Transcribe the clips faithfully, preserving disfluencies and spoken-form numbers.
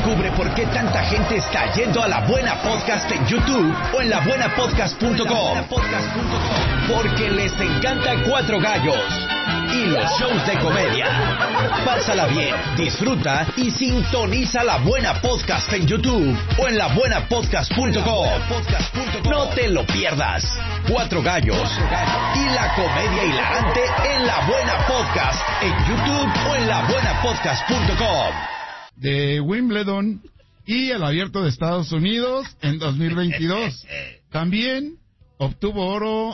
Descubre por qué tanta gente está yendo a La Buena Podcast en YouTube o en la buena podcast punto com. Porque les encanta Cuatro Gallos y los shows de comedia. Pásala bien, disfruta y sintoniza La Buena Podcast en YouTube o en la buena podcast punto com. No te lo pierdas. Cuatro Gallos y la comedia hilarante en La Buena Podcast en YouTube o en la buena podcast punto com. De Wimbledon y el Abierto de Estados Unidos en dos mil veintidós. También obtuvo oro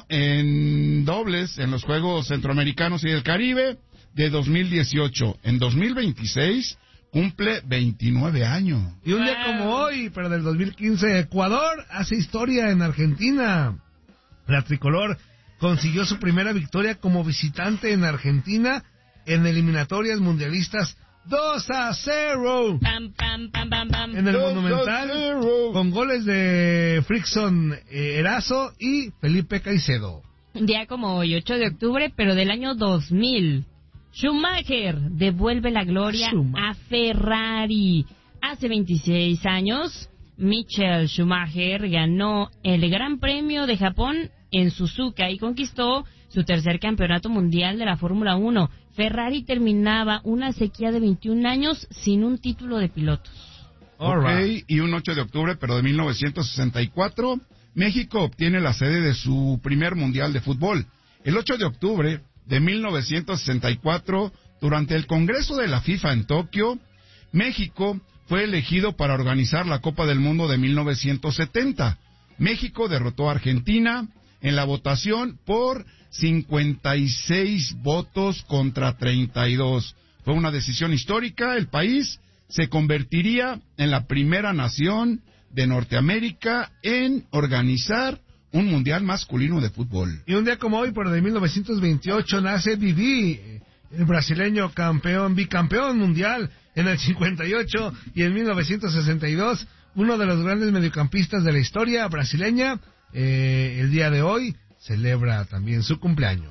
en dobles en los Juegos Centroamericanos y del Caribe de dos mil dieciocho. En dos mil veintiséis cumple veintinueve años. Y un día como hoy, pero del dos mil quince, Ecuador hace historia en Argentina. La tricolor consiguió su primera victoria como visitante en Argentina en eliminatorias mundialistas dos a cero. Pam, pam, pam, pam, pam. En el Monumental, con goles de Frickson eh, Erazo y Felipe Caicedo. Un día como hoy, ocho de octubre, pero del año dos mil. Schumacher devuelve la gloria Schumacher. a Ferrari. Hace veintiséis años, Michael Schumacher ganó el Gran Premio de Japón en Suzuka y conquistó su tercer campeonato mundial de la Fórmula uno. Ferrari terminaba una sequía de veintiún años sin un título de pilotos. Ok, right. Y un ocho de octubre, pero de mil novecientos sesenta y cuatro, México obtiene la sede de su primer mundial de fútbol. El ocho de octubre de mil novecientos sesenta y cuatro, durante el Congreso de la FIFA en Tokio, México fue elegido para organizar la Copa del Mundo de mil novecientos setenta. México derrotó a Argentina en la votación por cincuenta y seis votos contra treinta y dos. Fue una decisión histórica. El país se convertiría en la primera nación de Norteamérica en organizar un mundial masculino de fútbol. Y un día como hoy, pero de mil novecientos veintiocho, nace Didi, el brasileño campeón, bicampeón mundial en el cincuenta y ocho y en mil novecientos sesenta y dos, uno de los grandes mediocampistas de la historia brasileña. Eh, el día de hoy celebra también su cumpleaños.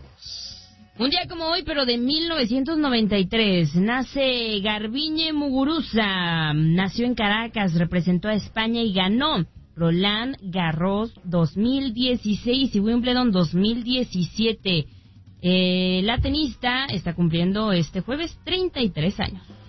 Un día como hoy, pero de mil novecientos noventa y tres, nace Garbiñe Muguruza. Nació en Caracas, representó a España y ganó Roland Garros dos mil dieciséis y Wimbledon dos mil diecisiete. Eh, la tenista está cumpliendo este jueves treinta y tres años.